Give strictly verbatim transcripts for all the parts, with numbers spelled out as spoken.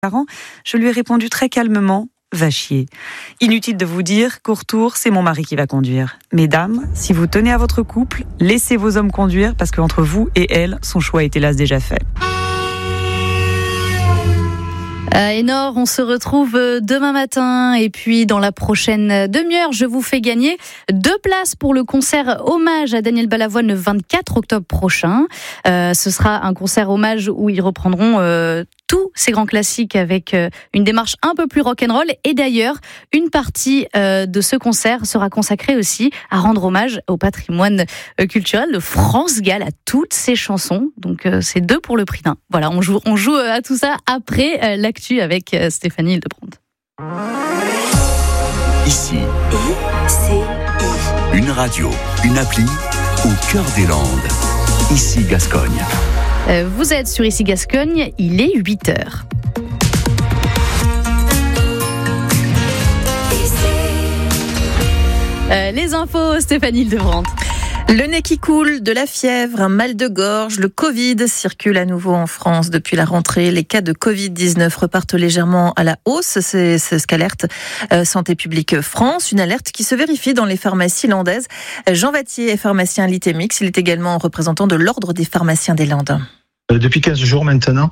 parents, je lui ai répondu très calmement « Va chier ». Inutile de vous dire qu'au retour, c'est mon mari qui va conduire. Mesdames, si vous tenez à votre couple, laissez vos hommes conduire parce qu'entre vous et elle, son choix est hélas déjà fait. Euh, Enor, on se retrouve demain matin et puis dans la prochaine demi-heure, je vous fais gagner deux places pour le concert hommage à Daniel Balavoine le vingt-quatre octobre prochain. Euh, ce sera un concert hommage où ils reprendront euh, tous ces grands classiques avec euh, une démarche un peu plus rock'n'roll. Et d'ailleurs, une partie euh, de ce concert sera consacrée aussi à rendre hommage au patrimoine euh, culturel de France Gall, à toutes ses chansons. Donc euh, c'est deux pour le prix d'un. Voilà, on joue, on joue à tout ça après euh, l'actu avec euh, Stéphanie Hildebrandt. Ici, I C I. Une radio, une appli au cœur des Landes. Ici Gascogne. Euh, vous êtes sur Ici Gascogne, il est huit heures. Euh, les infos, Stéphanie Hildebrandt. Le nez qui coule, de la fièvre, un mal de gorge, le Covid circule à nouveau en France depuis la rentrée. Les cas de covid dix-neuf repartent légèrement à la hausse, c'est, c'est ce qu'alerte euh, Santé publique France, une alerte qui se vérifie dans les pharmacies landaises. Jean Vattier est pharmacien à l'Itémix, il est également représentant de l'Ordre des pharmaciens des Landes. Depuis quinze jours maintenant,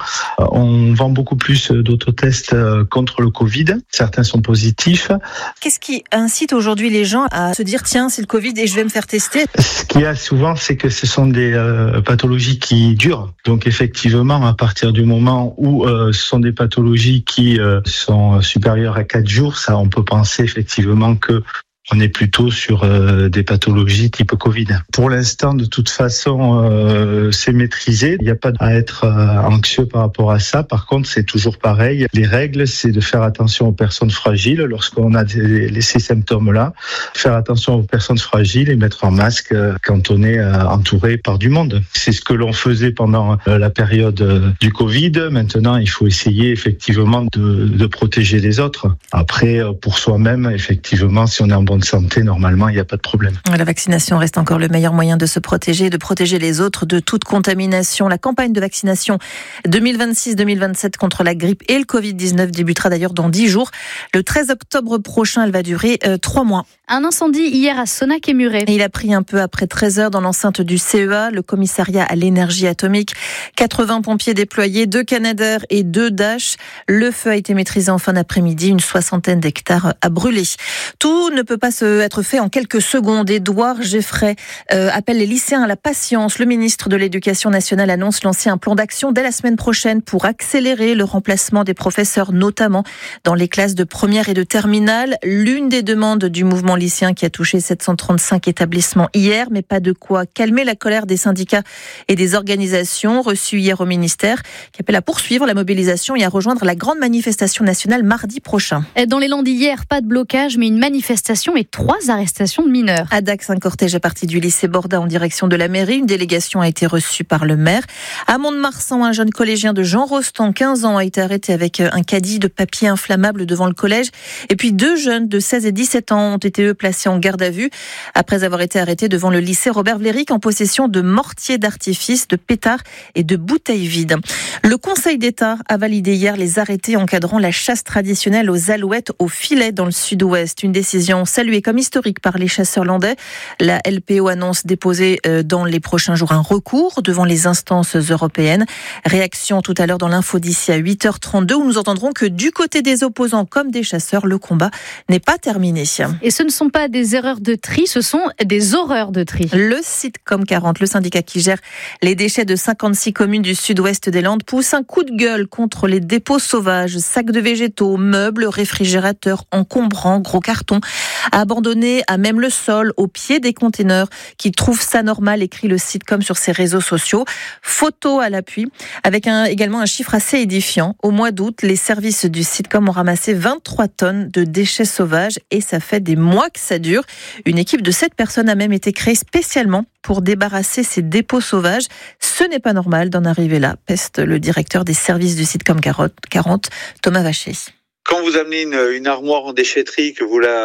on vend beaucoup plus d'autotests contre le Covid. Certains sont positifs. Qu'est-ce qui incite aujourd'hui les gens à se dire « Tiens, c'est le Covid et je vais me faire tester » ? Ce qu'il y a souvent, c'est que ce sont des euh, pathologies qui durent. Donc effectivement, à partir du moment où euh, ce sont des pathologies qui euh, sont supérieures à quatre jours, ça, on peut penser effectivement que on est plutôt sur euh, des pathologies type Covid. Pour l'instant, de toute façon, euh, c'est maîtrisé. Il n'y a pas à être euh, anxieux par rapport à ça. Par contre, c'est toujours pareil. Les règles, c'est de faire attention aux personnes fragiles lorsqu'on a des, ces symptômes-là. Faire attention aux personnes fragiles et mettre un masque euh, quand on est euh, entouré par du monde. C'est ce que l'on faisait pendant euh, la période euh, du Covid. Maintenant, il faut essayer effectivement de, de protéger les autres. Après, euh, pour soi-même, effectivement, si on est en bonne santé, normalement, il n'y a pas de problème. La vaccination reste encore le meilleur moyen de se protéger et de protéger les autres de toute contamination. La campagne de vaccination deux mille vingt-six deux mille vingt-sept contre la grippe et le covid dix-neuf débutera d'ailleurs dans dix jours. Le treize octobre prochain, elle va durer euh, trois mois. Un incendie hier à Sonac-et-Muret. Et il a pris un peu après treize heures dans l'enceinte du C E A, le commissariat à l'énergie atomique. quatre-vingts pompiers déployés, deux Canadair et deux Dash. Le feu a été maîtrisé en fin d'après-midi, une soixantaine d'hectares à brûler. Tout ne peut pas se être fait en quelques secondes. Édouard Geffray euh, appelle les lycéens à la patience. Le ministre de l'Éducation nationale annonce lancer un plan d'action dès la semaine prochaine pour accélérer le remplacement des professeurs, notamment dans les classes de première et de terminale. L'une des demandes du mouvement lycéen qui a touché sept cent trente-cinq établissements hier, mais pas de quoi calmer la colère des syndicats et des organisations reçues hier au ministère, qui appelle à poursuivre la mobilisation et à rejoindre la grande manifestation nationale mardi prochain. Dans les Landes hier, pas de blocage, mais une manifestation et trois arrestations de mineurs. À Dax, un cortège est parti du lycée Borda en direction de la mairie. Une délégation a été reçue par le maire. À Mont-de-Marsan, un jeune collégien de Jean Rostand, quinze ans, a été arrêté avec un caddie de papier inflammable devant le collège. Et puis deux jeunes de seize et dix-sept ans ont été eux placés en garde à vue après avoir été arrêtés devant le lycée Robert Vléric en possession de mortiers d'artifice, de pétards et de bouteilles vides. Le Conseil d'État a validé hier les arrêtés encadrant la chasse traditionnelle aux alouettes au filet dans le sud-ouest. Une décision saluée comme historique par les chasseurs landais. La L P O annonce déposer dans les prochains jours un recours devant les instances européennes. Réaction tout à l'heure dans l'info d'ici à huit heures trente-deux où nous entendrons que du côté des opposants comme des chasseurs, le combat n'est pas terminé. Et ce ne sont pas des erreurs de tri, ce sont des horreurs de tri. Le Sitcom quarante, le syndicat qui gère les déchets de cinquante-six communes du sud-ouest des Landes, pousse un coup de gueule contre les dépôts sauvages, sacs de végétaux, meubles, réfrigérateurs encombrants, gros cartons, abandonnés à même le sol, au pied des containers, qui trouvent ça normal, écrit le Sitcom sur ses réseaux sociaux. Photo à l'appui, avec un, également un chiffre assez édifiant. Au mois d'août, les services du Sitcom ont ramassé vingt-trois tonnes de déchets sauvages et ça fait des mois que ça dure. Une équipe de sept personnes a même été créée spécialement pour débarrasser ces dépôts sauvages. Ce n'est pas normal d'en arriver là, peste le directeur des services du Sitcom quarante, Thomas Vacher. Quand vous amenez une, une armoire en déchetterie, que vous la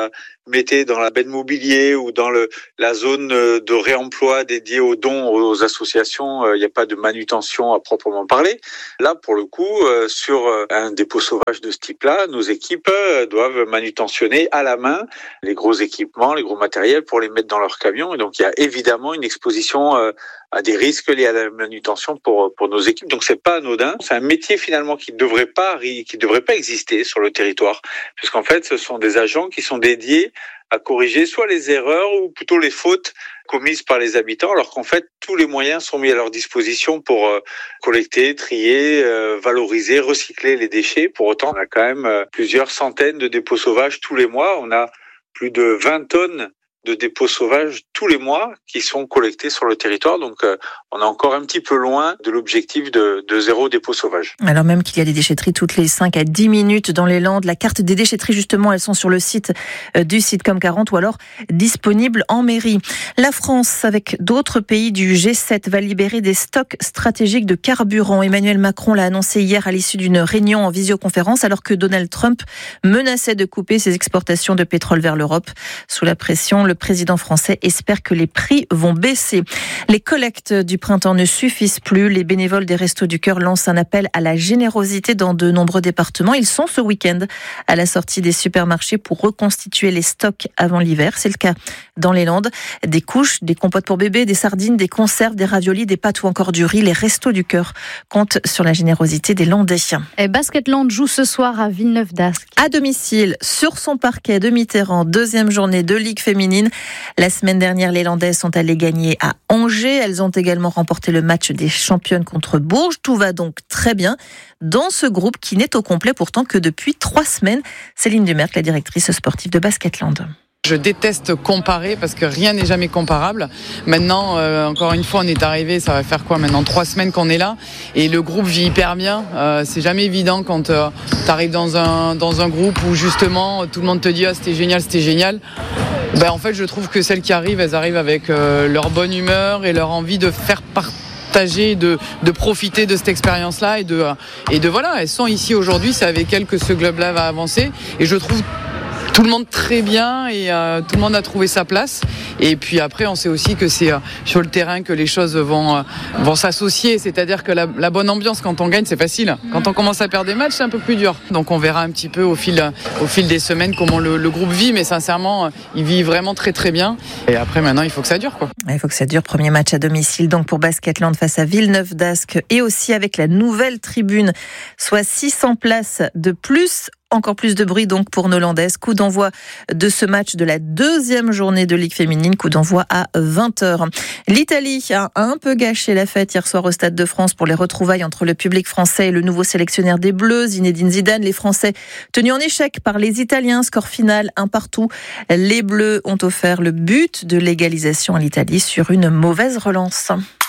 mettez dans la benne mobilier ou dans le, la zone de réemploi dédiée aux dons aux associations, il n'y a pas de manutention à proprement parler. Là, pour le coup, sur un dépôt sauvage de ce type-là, nos équipes doivent manutentionner à la main les gros équipements, les gros matériels pour les mettre dans leur camion. Et donc, il y a évidemment une exposition à des risques liés à la manutention pour pour nos équipes. Donc, c'est pas anodin. C'est un métier finalement qui devrait pas qui devrait pas exister sur le territoire, puisqu'en fait, ce sont des agents qui sont dédiés à corriger soit les erreurs ou plutôt les fautes commises par les habitants, alors qu'en fait, tous les moyens sont mis à leur disposition pour euh, collecter, trier, euh, valoriser, recycler les déchets. Pour autant, on a quand même euh, plusieurs centaines de dépôts sauvages tous les mois. On a plus de vingt tonnes de dépôts sauvages tous les mois qui sont collectés sur le territoire. Donc, euh, on est encore un petit peu loin de l'objectif de, de zéro dépôt sauvage. Alors même qu'il y a des déchetteries toutes les cinq à dix minutes dans les Landes, la carte des déchetteries, justement, elles sont sur le site du Sitcom quarante ou alors disponibles en mairie. La France, avec d'autres pays du G sept, va libérer des stocks stratégiques de carburant. Emmanuel Macron l'a annoncé hier à l'issue d'une réunion en visioconférence, alors que Donald Trump menaçait de couper ses exportations de pétrole vers l'Europe. Sous la pression, le Le président français espère que les prix vont baisser. Les collectes du printemps ne suffisent plus. Les bénévoles des Restos du Cœur lancent un appel à la générosité dans de nombreux départements. Ils sont ce week-end à la sortie des supermarchés pour reconstituer les stocks avant l'hiver. C'est le cas dans les Landes. Des couches, des compotes pour bébés, des sardines, des conserves, des raviolis, des pâtes ou encore du riz. Les Restos du Cœur comptent sur la générosité des Landais. Et Basketland joue ce soir à Villeneuve-d'Ascq. À domicile, sur son parquet de Mitterrand, deuxième journée de Ligue féminine. La semaine dernière, les Landaises sont allées gagner à Angers. Elles ont également remporté le match des championnes contre Bourges. Tout va donc très bien dans ce groupe qui n'est au complet pourtant que depuis trois semaines. Céline Dumerc, la directrice sportive de Basketland. Je déteste comparer parce que rien n'est jamais comparable. Maintenant, euh, encore une fois, on est arrivé, ça va faire quoi maintenant, trois semaines qu'on est là et le groupe vit hyper bien. Euh, c'est jamais évident quand euh, tu arrives dans un, dans un groupe où justement tout le monde te dit ah, c'était génial, c'était génial. Ben, en fait, je trouve que celles qui arrivent, elles arrivent avec euh, leur bonne humeur et leur envie de faire partager, de, de profiter de cette expérience-là et de, et de voilà, elles sont ici aujourd'hui, c'est avec elles que ce club-là va avancer et je trouve tout le monde très bien et euh, tout le monde a trouvé sa place. Et puis après, on sait aussi que c'est euh, sur le terrain que les choses vont, euh, vont s'associer. C'est-à-dire que la, la bonne ambiance, quand on gagne, c'est facile. Quand on commence à perdre des matchs, c'est un peu plus dur. Donc on verra un petit peu au fil, au fil des semaines comment le, le groupe vit. Mais sincèrement, il vit vraiment très très bien. Et après, maintenant, il faut que ça dure, quoi. Il faut que ça dure. Premier match à domicile donc pour Basketland face à Villeneuve-d'Ascq. Et aussi avec la nouvelle tribune, soit six cents places de plus. Encore plus de bruit donc pour nos Landaises. Coup d'envoi de ce match de la deuxième journée de Ligue féminine. Coup d'envoi à vingt heures. L'Italie a un peu gâché la fête hier soir au Stade de France pour les retrouvailles entre le public français et le nouveau sélectionneur des Bleus, Zinedine Zidane. Les Français tenus en échec par les Italiens. Score final un partout. Les Bleus ont offert le but de l'égalisation à l'Italie sur une mauvaise relance.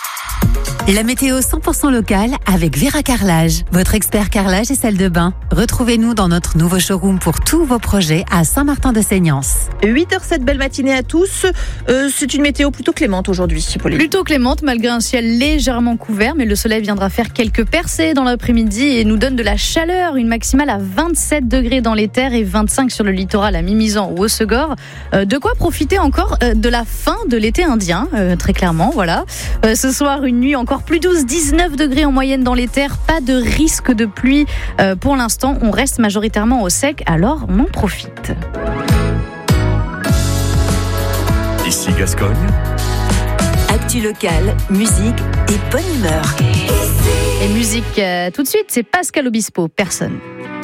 La météo cent pour cent locale avec Vera Carrelage, votre expert carrelage et salle de bain. Retrouvez-nous dans notre nouveau showroom pour tous vos projets à Saint-Martin-de-Seignance. huit heures sept, belle matinée à tous. Euh, c'est une météo plutôt clémente aujourd'hui, Pauline. Plutôt clémente, malgré un ciel légèrement couvert, mais le soleil viendra faire quelques percées dans l'après-midi et nous donne de la chaleur, une maximale à vingt-sept degrés dans les terres et vingt-cinq sur le littoral à Mimizan ou Hossegor. Euh, de quoi profiter encore euh, de la fin de l'été indien, euh, très clairement, voilà. Euh, ce soir, une nuit encore plus douce, dix-neuf degrés en moyenne dans les terres, pas de risque de pluie euh, pour l'instant, on reste majoritairement au sec, alors on en profite. Ici Gascogne. Actu locale, musique et bonne humeur. Et musique euh, tout de suite, c'est Pascal Obispo, Personne.